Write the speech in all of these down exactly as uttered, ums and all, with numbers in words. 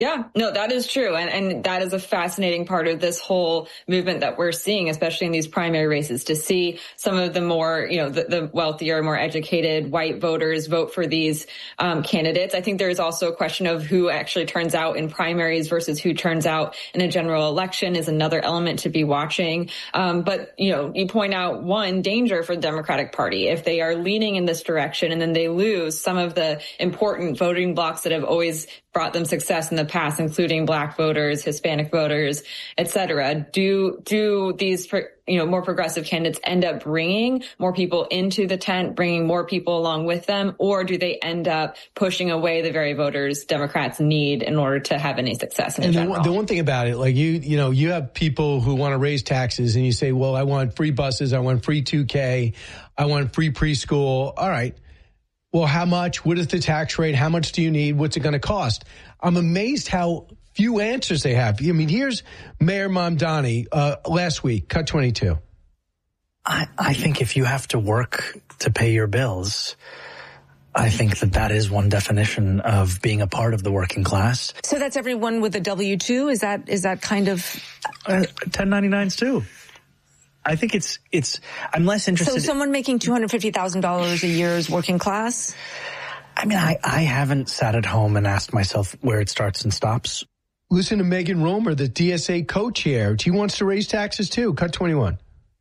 Yeah, no, that is true. And, and that is a fascinating part of this whole movement that we're seeing, especially in these primary races, to see some of the more, you know, the, the wealthier, more educated white voters vote for these um, candidates. I think there is also a question of who actually turns out in primaries versus who turns out in a general election is another element to be watching. Um, but, you know, you point out one danger for the Democratic Party. If they are leaning in this direction and then they lose some of the important voting blocks that have always brought them success in the past, including Black voters, Hispanic voters, et cetera. Do, do these, you know, more progressive candidates end up bringing more people into the tent, bringing more people along with them, or do they end up pushing away the very voters Democrats need in order to have any success in and general? The one, the one thing about it, like you, you know, you have people who want to raise taxes and you say, well, I want free buses, I want free two K, I want free preschool. All right. Well, how much? What is the tax rate? How much do you need? What's it going to cost? I'm amazed how few answers they have. I mean, here's Mayor Mamdani uh, last week, cut twenty-two. I, I think if you have to work to pay your bills, I think that that is one definition of being a part of the working class. So that's everyone with a W two? Is that is that kind of... Uh, ten ninety-nines too. I think it's, it's, I'm less interested. So someone making two hundred fifty thousand dollars a year is working class? I mean, I, I haven't sat at home and asked myself where it starts and stops. Listen to Megan Romer, the D S A co-chair. She wants to raise taxes too. Cut twenty-one.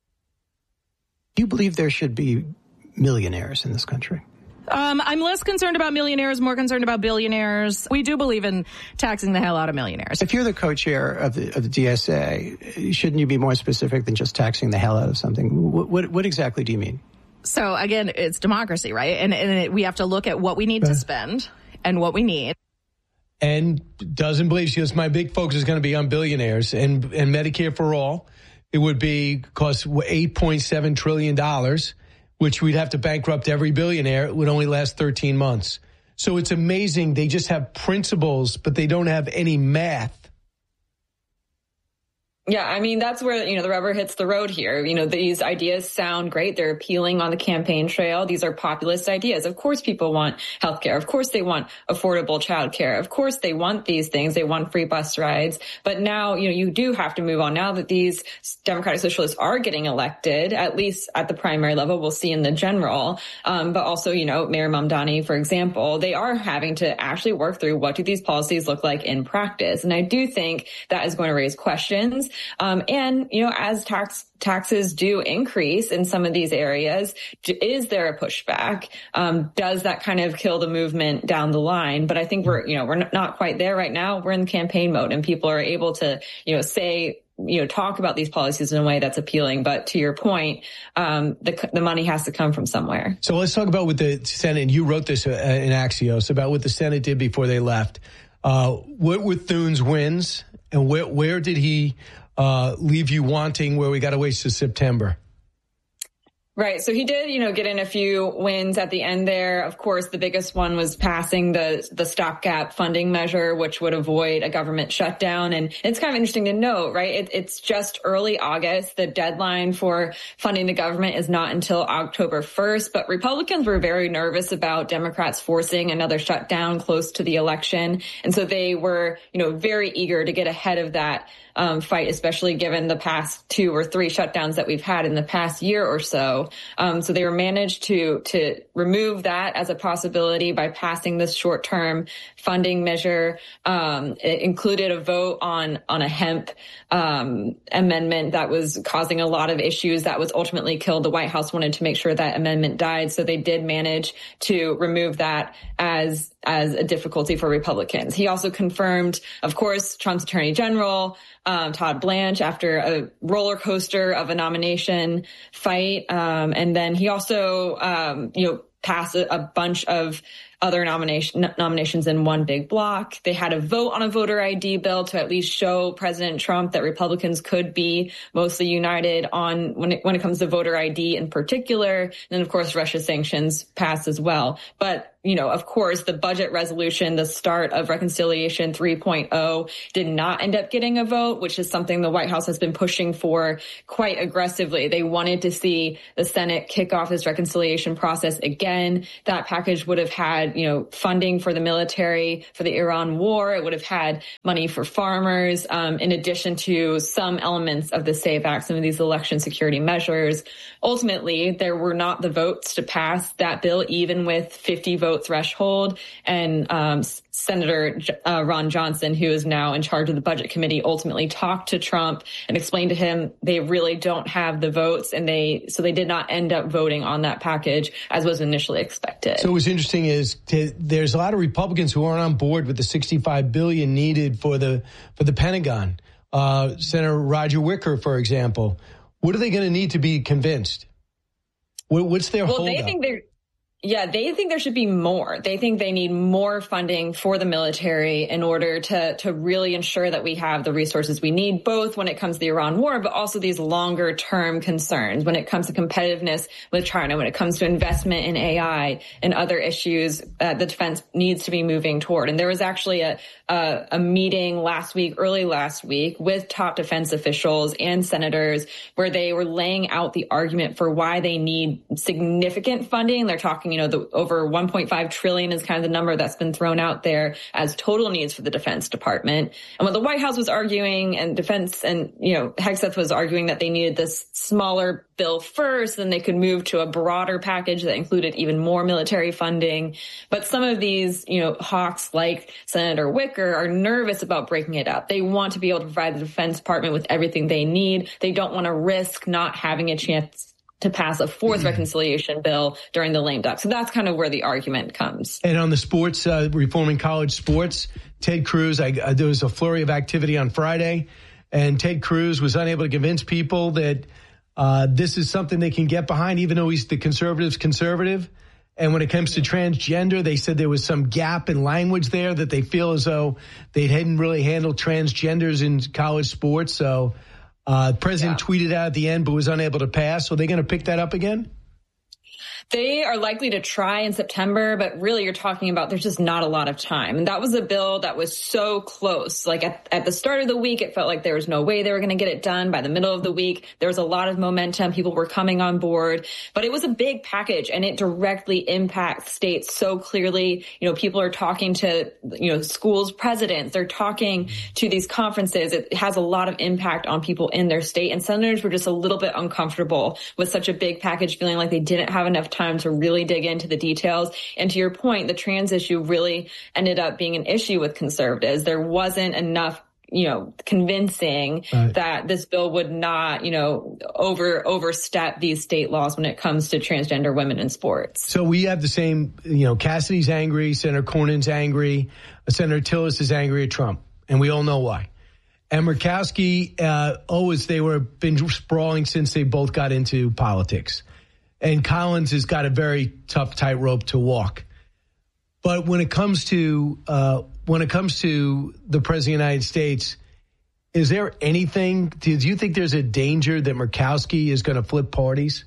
Do you believe there should be millionaires in this country? Um, I'm less concerned about millionaires, more concerned about billionaires. We do believe in taxing the hell out of millionaires. If you're the co-chair of the, of the D S A, shouldn't you be more specific than just taxing the hell out of something? What, what, what exactly do you mean? So again, it's democracy, right? And, and it, we have to look at what we need to spend and what we need. And doesn't believe she goes, my big focus is going to be on billionaires and, and Medicare for all. It would be cost eight point seven trillion dollars. Which we'd have to bankrupt every billionaire. It would only last thirteen months. So it's amazing. They just have principles, but they don't have any math. Yeah, I mean, that's where, you know, the rubber hits the road here. You know, these ideas sound great. They're appealing on the campaign trail. These are populist ideas. Of course, people want healthcare. Of course, they want affordable childcare. Of course, they want these things. They want free bus rides. But now, you know, you do have to move on. Now that these Democratic Socialists are getting elected, at least at the primary level, we'll see in the general. Um, but also, you know, Mayor Mamdani, for example, they are having to actually work through what do these policies look like in practice. And I do think that is going to raise questions. Um, and, you know, as tax taxes do increase in some of these areas, is there a pushback? Um, does that kind of kill the movement down the line? But I think we're, you know, we're not quite there right now. We're in campaign mode and people are able to, you know, say, you know, talk about these policies in a way that's appealing. But to your point, um, the, the money has to come from somewhere. So let's talk about what the Senate, and you wrote this in Axios, about what the Senate did before they left. Uh, what were Thune's wins and where, where did he Uh, leave you wanting where we got to wait to September? Right. So he did, you know, get in a few wins at the end there. Of course, the biggest one was passing the the stopgap funding measure, which would avoid a government shutdown. And it's kind of interesting to note, right? It, it's just early August. The deadline for funding the government is not until October first. But Republicans were very nervous about Democrats forcing another shutdown close to the election. And so they were, you know, very eager to get ahead of that um, fight, especially given the past two or three shutdowns that we've had in the past year or so. Um, so they were managed to to remove that as a possibility by passing this short-term funding measure. Um, it included a vote on on a hemp um, amendment that was causing a lot of issues that was ultimately killed. The White House wanted to make sure that amendment died, so they did manage to remove that as as a difficulty for Republicans. He also confirmed, of course, Trump's Attorney General, um, Todd Blanche, after a roller coaster of a nomination fight. Um, and then he also, um, you know, passed a, a bunch of other nomination, nominations in one big block. They had a vote on a voter I D bill to at least show President Trump that Republicans could be mostly united on when it, when it comes to voter I D in particular. And then, of course, Russia sanctions passed as well. But you know, of course, the budget resolution, the start of Reconciliation three point oh, did not end up getting a vote, which is something the White House has been pushing for quite aggressively. They wanted to see the Senate kick off this reconciliation process again. That package would have had, you know, funding for the military, for the Iran war. It would have had money for farmers, um, in addition to some elements of the SAVE Act, some of these election security measures. Ultimately, there were not the votes to pass that bill, even with fifty vote threshold. And um, Senator uh, Ron Johnson, who is now in charge of the Budget Committee, ultimately talked to Trump and explained to him they really don't have the votes, and they so they did not end up voting on that package as was initially expected. So what's interesting is to, there's a lot of Republicans who aren't on board with the sixty-five billion dollars needed for the for the Pentagon. Uh, Senator Roger Wicker, for example. What are they going to need to be convinced? What, what's their well, holdup? They think they're Yeah, they think there should be more. They think they need more funding for the military in order to, to really ensure that we have the resources we need, both when it comes to the Iran war, but also these longer term concerns when it comes to competitiveness with China, when it comes to investment in A I and other issues that the defense needs to be moving toward. And there was actually a, a, a meeting last week, early last week, with top defense officials and senators where they were laying out the argument for why they need significant funding. They're talking, you know, the over one point five trillion is kind of the number that's been thrown out there as total needs for the Defense Department. And what the White House was arguing, and defense and, you know, Hegseth was arguing that they needed this smaller bill first, then they could move to a broader package that included even more military funding. But some of these, you know, hawks like Senator Wicker are nervous about breaking it up. They want to be able to provide the Defense Department with everything they need. They don't want to risk not having a chance to pass a fourth reconciliation bill during the lame duck. So that's kind of where the argument comes. And on the sports, uh, reforming college sports, Ted Cruz, I, uh, there was a flurry of activity on Friday, and Ted Cruz was unable to convince people that uh, this is something they can get behind, even though he's the conservative's conservative. And when it comes to transgender, they said there was some gap in language there that they feel as though they hadn't really handled transgenders in college sports. So Uh, the president yeah. tweeted out at the end, but was unable to pass. So are they going to pick that up again? They are likely to try in September, but really you're talking about there's just not a lot of time. And that was a bill that was so close. Like at, at the start of the week, it felt like there was no way they were going to get it done. By the middle of the week, there was a lot of momentum. People were coming on board, but it was a big package and it directly impacts states so clearly. You know, people are talking to, you know, schools presidents. They're talking to these conferences. It has a lot of impact on people in their state, and senators were just a little bit uncomfortable with such a big package, feeling like they didn't have enough time time to really dig into the details. And to your point, the trans issue really ended up being an issue with conservatives. There wasn't enough, you know, convincing right. that this bill would not, you know, over overstep these state laws when it comes to transgender women in sports. So we have the same, you know, Cassidy's angry, Senator Cornyn's angry, Senator Tillis is angry at Trump, and we all know why. And Murkowski, uh, always, they were been sprawling since they both got into politics. And Collins has got a very tough tightrope to walk. But when it comes to uh, when it comes to the president of the United States, is there anything? Do you think there's a danger that Murkowski is going to flip parties?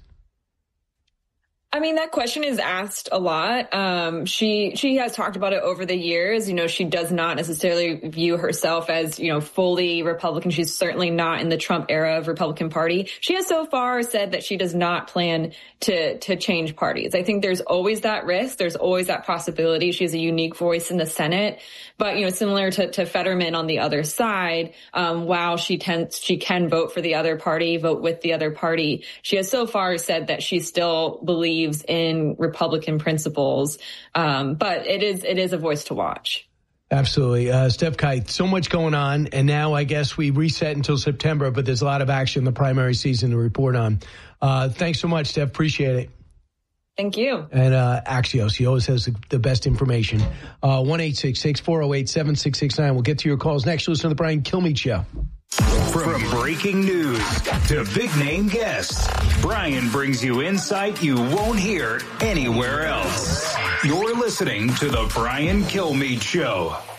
I mean, that question is asked a lot. Um, she she has talked about it over the years. You know, she does not necessarily view herself as, you know, fully Republican. She's certainly not in the Trump era of Republican Party. She has so far said that she does not plan to to change parties. I think there's always that risk. There's always that possibility. She has a unique voice in the Senate. But, you know, similar to, to Fetterman on the other side, um, while she tends, she can vote for the other party, vote with the other party, she has so far said that she still believes in Republican principles. Um, but it is, it is a voice to watch. Absolutely. Uh, Steph Kite, so much going on. And now I guess we reset until September, but there's a lot of action in the primary season to report on. Uh, thanks so much, Steph. Appreciate it. Thank you. And uh, Axios, he always has the, the best information. Uh, one eight six six, four oh eight, seven six six nine. We'll get to your calls next. Listen to the Brian Kilmeade Show. From breaking news to big-name guests, Brian brings you insight you won't hear anywhere else. You're listening to the Brian Kilmeade Show.